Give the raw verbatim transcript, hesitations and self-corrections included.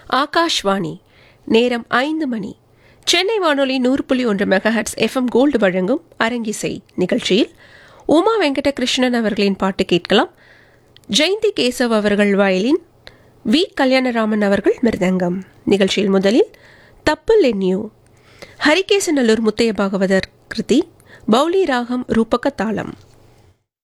ஆகாஷ்வாணி. நேரம் ஐந்து மணி. சென்னை வானொலி நூறு புள்ளி ஒன்று மெகாஹெட்ஸ் எஃப்எம் கோல்டு வழங்கும் அரங்கிசை நிகழ்ச்சியில் உமா வெங்கட கிருஷ்ணன் அவர்களின் பாட்டு கேட்கலாம். ஜெயந்தி கேசவ் அவர்கள் வயலின், வி கல்யாணராமன் அவர்கள் மிருதங்கம். நிகழ்ச்சியில் முதலில் தப்புல் என்யூ, ஹரிகேசநல்லூர் முத்தைய பாகவதர் கிருதி, பௌலி ராகம் ரூபக தாளம்.